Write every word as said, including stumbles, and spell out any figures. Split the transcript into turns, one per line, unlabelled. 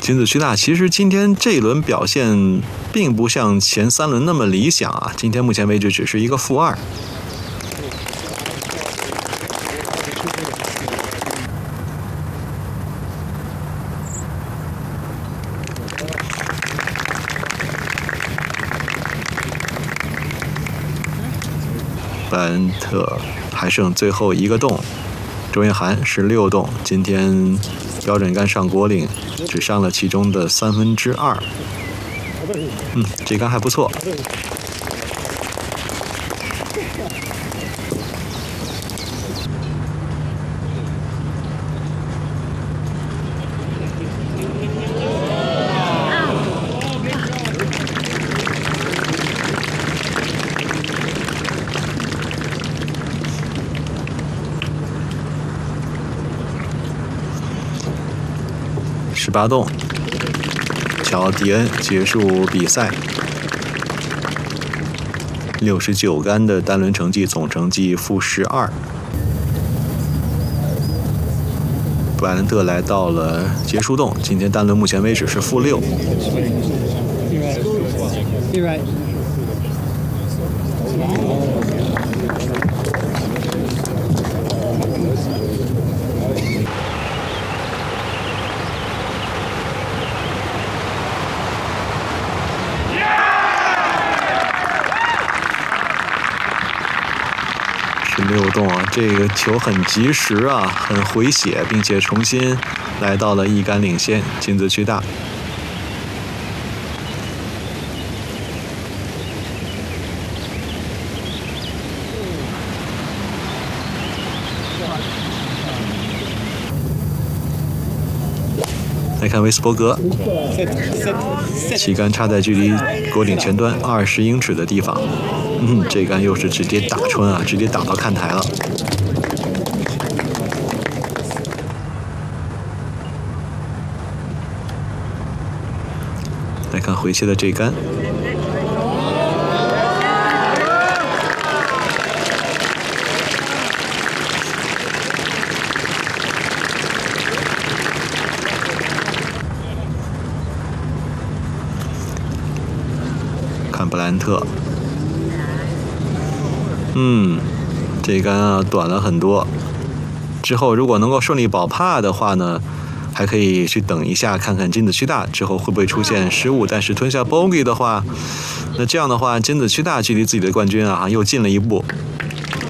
金子区大其实今天这一轮表现并不像前三轮那么理想啊，今天目前为止只是一个负二。布莱恩特还剩最后一个洞，周彦涵是六洞，今天标准杆上果岭只上了其中的三分之二。嗯，这杆还不错。十八洞，乔迪恩结束比赛，六十九杆的单轮成绩，总成绩负十二。布莱恩特来到了结束洞，今天单轮目前为止是负六。六洞啊，这个球很及时啊，很回血，并且重新来到了一杆领先，金子区大。来看威斯伯格，旗杆插在距离果岭前端二十英尺的地方。嗯，这杆又是直接打穿啊，直接打到看台了。来看回切的这杆，看布莱恩特。嗯，这杆啊短了很多。之后如果能够顺利保帕的话呢，还可以去等一下，看看金子区大之后会不会出现失误。但是吞下 bogey 的话，那这样的话，金子区大距离自己的冠军啊又近了一步。